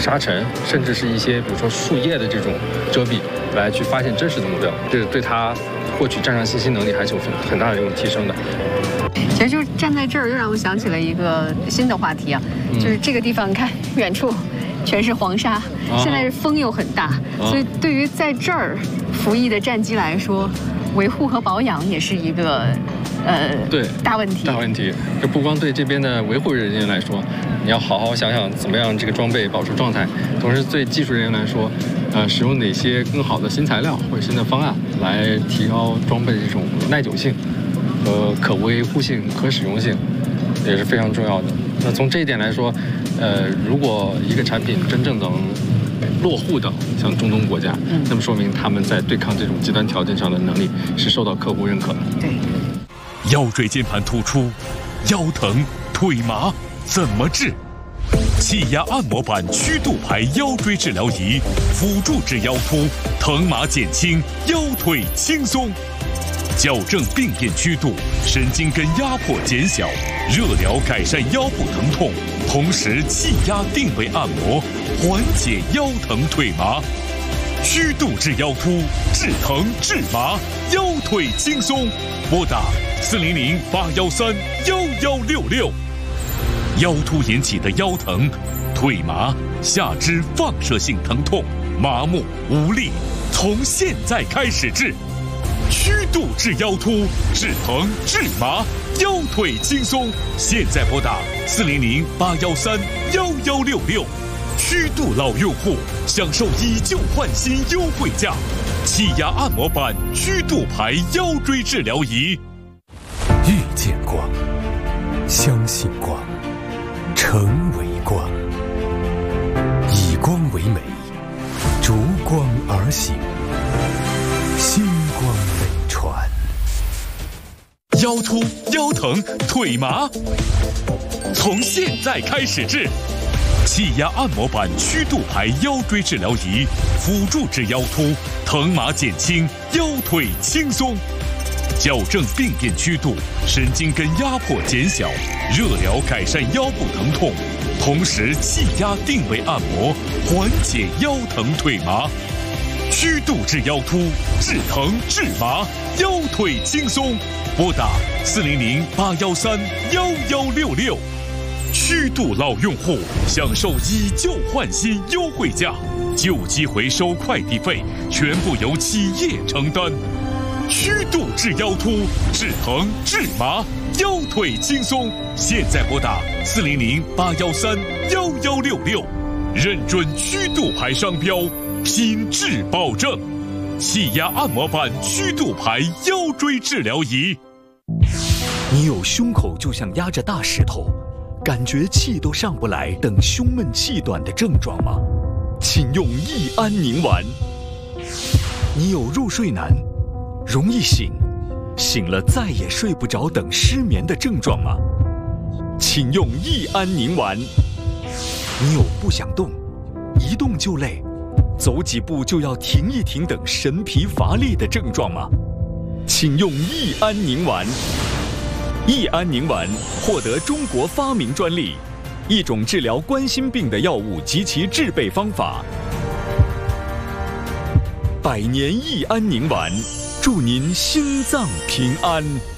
沙尘，甚至是一些比如说树叶的这种遮蔽，来去发现真实的目标，这个对他获取战场信息能力还是有很大的这种提升的。 其实就站在这儿，又让我想起了一个新的话题啊，就是这个地方，看远处全是黄沙，现在风又很大，所以对于在这儿服役的战机来说，维护和保养也是一个对大问题。 大问题，这不光对这边的维护人员来说，你要好好想想怎么样这个装备保持状态，同时对技术人员来说，使用哪些更好的新材料或者新的方案来提高装备的这种耐久性和可维护性、可使用性，也是非常重要的。那从这一点来说，如果一个产品真正能落户到像中东国家，那么说明他们在对抗这种极端条件上的能力是受到客户认可的。 对， 腰椎间盘突出、腰疼、腿麻怎么治？气压按摩板曲度排腰椎治疗仪，辅助治腰突，疼麻减轻，腰腿轻松。矫正病变曲度，神经根压迫减小，热疗改善腰部疼痛，同时气压定位按摩，缓解腰疼腿麻。曲度治腰突，治疼治麻，腰腿轻松。拨打400-813-1166。腰突引起的腰疼、腿麻、下肢放射性疼痛、麻木无力，从现在开始治。曲度治腰突，治疼治麻，腰腿轻松。现在拨打400-813-1166。曲度老用户享受以旧换新优惠价，气压按摩板曲度排腰椎治疗仪。 遇见光，相信光，成为光，以光为美，逐光而行，星光飞船。 腰突、腰疼、腿麻，从现在开始治。气压按摩板曲度排腰椎治疗仪，辅助治腰突，疼麻减轻，腰腿轻松。矫正病变曲度，神经根压迫减小，热疗改善腰部疼痛，同时气压定位按摩，缓解腰疼腿麻。曲度治腰突，治疼治麻，腰腿轻松。拨打400-813-1166。曲度老用户享受以旧换新优惠价，旧机回收快递费全部由企业承担。曲度治腰突，治疼治麻，腰腿轻松。现在拨打400-813-1166，认准曲度牌商标，品质保证。气压按摩板曲度牌腰椎治疗仪。 你有胸口就像压着大石头，感觉气都上不来等胸闷气短的症状吗？请用益安宁丸。你有入睡难、容易醒了再也睡不着等失眠的症状吗？请用益安宁丸。你有不想动、一动就累、走几步就要停一停等神疲乏力的症状吗？请用益安宁丸。益安宁丸获得中国发明专利，一种治疗冠心病的药物及其制备方法。100年益安宁丸，祝您心脏平安。